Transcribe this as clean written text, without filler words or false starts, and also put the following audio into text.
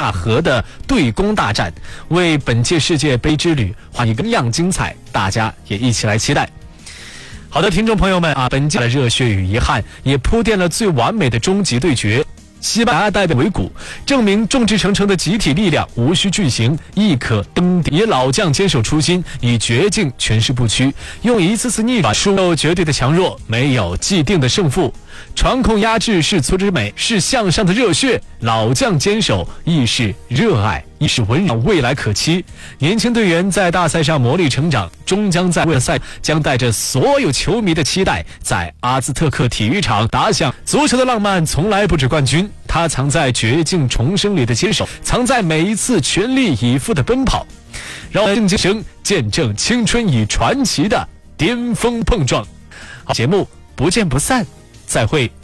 纳河的对攻大战，为本届世界杯之旅画一个样精彩，大家也一起来期待。好的，听众朋友们啊，本届的热血与遗憾也铺垫了最完美的终极对决。西班牙代表为骨，证明众志成城的集体力量无需巨型亦可登顶。以老将坚守初心，以绝境诠释不屈，用一次次逆转输有绝对的强弱，没有既定的胜负。传控压制是粗之美，是向上的热血；老将坚守亦是热爱，亦是温柔。未来可期，年轻队员在大赛上磨砺成长，终将在为了赛将带着所有球迷的期待，在阿兹特克体育场打响。足球的浪漫从来不止冠军，它藏在绝境重生里的坚守，藏在每一次全力以赴的奔跑。让我们见证青春与传奇的巅峰碰撞。好，节目不见不散，再会。